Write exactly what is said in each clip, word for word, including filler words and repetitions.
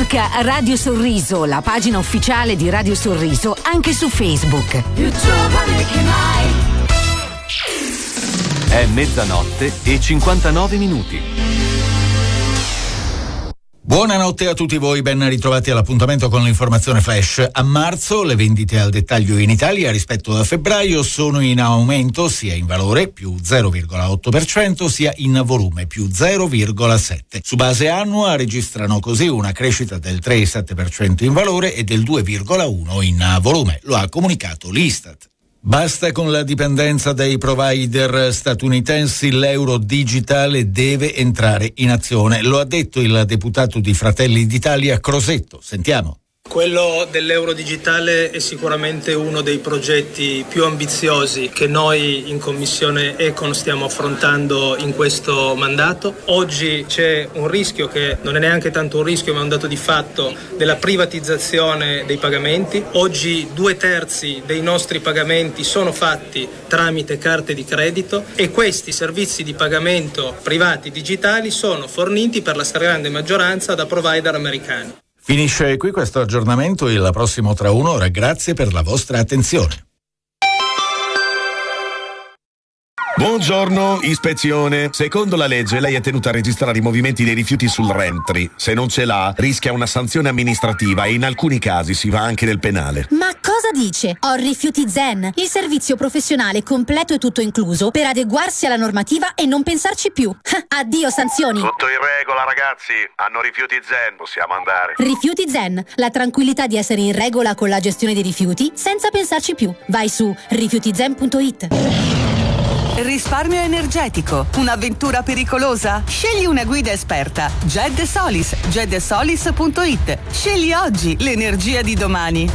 Cerca Radio Sorriso, la pagina ufficiale di Radio Sorriso, anche su Facebook. Più giovane che mai. È mezzanotte e cinquantanove minuti. Buonanotte a tutti voi, ben ritrovati all'appuntamento con l'informazione flash. A marzo le vendite al dettaglio in Italia rispetto a febbraio sono in aumento sia in valore più zero virgola otto per cento sia in volume più zero virgola sette. Su base annua registrano così una crescita del tre virgola sette per cento in valore e del due virgola uno per cento in volume, lo ha comunicato l'Istat. Basta con la dipendenza dai provider statunitensi, l'euro digitale deve entrare in azione. Lo ha detto il deputato di Fratelli d'Italia Crosetto. Sentiamo. Quello dell'euro digitale è sicuramente uno dei progetti più ambiziosi che noi in Commissione Econ stiamo affrontando in questo mandato. Oggi c'è un rischio che non è neanche tanto un rischio ma un dato di fatto della privatizzazione dei pagamenti. Oggi due terzi dei nostri pagamenti sono fatti tramite carte di credito e questi servizi di pagamento privati digitali sono forniti per la stragrande maggioranza da provider americani. Finisce qui questo aggiornamento, il prossimo tra un'ora. Grazie per la vostra attenzione. Buongiorno, ispezione. Secondo la legge lei è tenuta a registrare i movimenti dei rifiuti sul Rentry. Se non ce l'ha, rischia una sanzione amministrativa e in alcuni casi si va anche nel penale. Ma cosa dice? Ho Rifiuti Zen, il servizio professionale completo e tutto incluso per adeguarsi alla normativa e non pensarci più. Addio sanzioni. Tutto in regola, ragazzi. Hanno Rifiuti Zen, possiamo andare. Rifiuti Zen, la tranquillità di essere in regola con la gestione dei rifiuti senza pensarci più. Vai su rifiuti zen punto it. Risparmio energetico, un'avventura pericolosa? Scegli una guida esperta. Ged Solis, ged solis punto it. Scegli oggi l'energia di domani.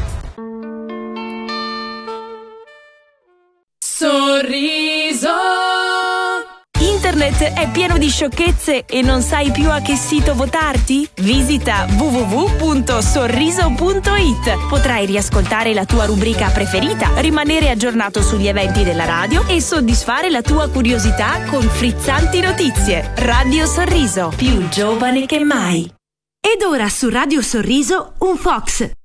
Sorriso. Internet è pieno di sciocchezze e non sai più a che sito votarti? Visita w w w punto sorriso punto it. Potrai riascoltare la tua rubrica preferita, rimanere aggiornato sugli eventi della radio e soddisfare la tua curiosità con frizzanti notizie. Radio Sorriso, più giovane che mai. Ed ora su Radio Sorriso un Fox.